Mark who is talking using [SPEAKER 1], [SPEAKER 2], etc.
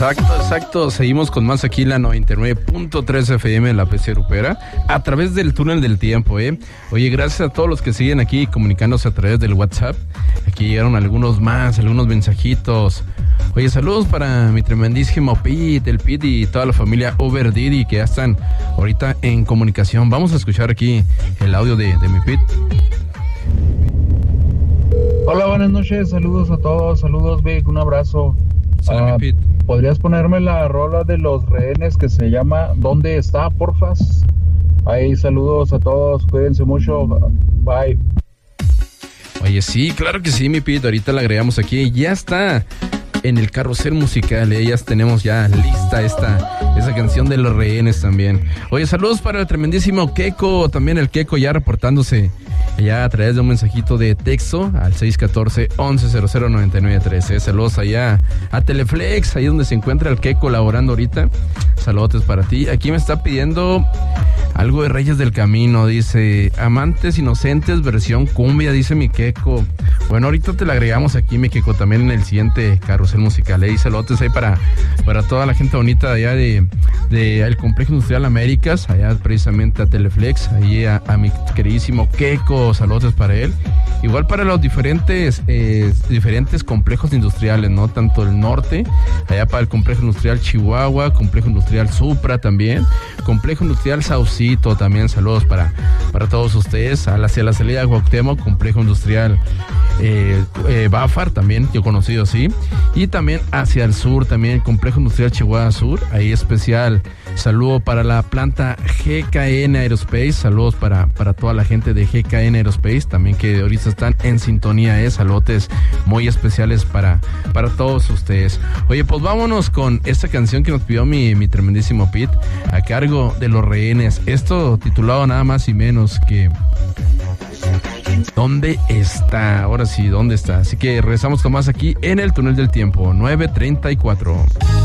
[SPEAKER 1] Exacto. Seguimos con más aquí la 99.3 FM en la PC Grupera a través del túnel del tiempo, Oye, gracias a todos los que siguen aquí comunicándose a través del WhatsApp. Aquí llegaron algunos mensajitos. Oye, saludos para mi tremendísimo el Pete y toda la familia Over Didi que ya están ahorita en comunicación. Vamos a escuchar aquí el audio de mi Pete.
[SPEAKER 2] Hola, buenas noches, saludos a todos, saludos Vic, un abrazo. ¿Podrías ponerme la rola de Los Rehenes que se llama ¿Dónde está, porfas? Ahí, saludos a todos, cuídense mucho, bye.
[SPEAKER 1] Oye, sí, claro que sí, mi Pete, ahorita la agregamos aquí, ya está en el carrusel musical, ellas tenemos ya lista esa canción de Los Rehenes también. Oye, saludos para el tremendísimo Keko, también el Keko ya reportándose allá a través de un mensajito de texto al 614-1100-9913. Saludos allá a Teleflex, ahí donde se encuentra el Keko laborando ahorita. Saludos para ti. Aquí me está pidiendo algo de Reyes del Camino, dice Amantes Inocentes versión cumbia, dice mi Keko. Bueno, ahorita te la agregamos aquí, mi Keko, también en el siguiente carrusel musical. Saludos ahí para toda la gente bonita allá de el Complejo Industrial Américas, allá precisamente a Teleflex, ahí a mi queridísimo Keko, saludos para él. Igual para los diferentes complejos industriales, ¿no? Tanto el norte, allá para el Complejo Industrial Chihuahua, Complejo Industrial Supra también, Complejo Industrial Saucito también, saludos para todos ustedes. Hacia la salida de Cuauhtémoc, Complejo Industrial Bafar también, yo conocido así. Y también hacia el sur, también Complejo Industrial Chihuahua Sur, ahí especial saludo para la planta GKN Aerospace, saludos para toda la gente de GKN Aerospace, también que ahorita están en sintonía, saludos muy especiales para todos ustedes. Oye, pues vámonos con esta canción que nos pidió mi tremendísimo Pete, a cargo de Los Rehenes, esto titulado nada más y menos que ¿Dónde está? Ahora sí, ¿dónde está? Así que regresamos con más aquí en el túnel del tiempo, 9:34.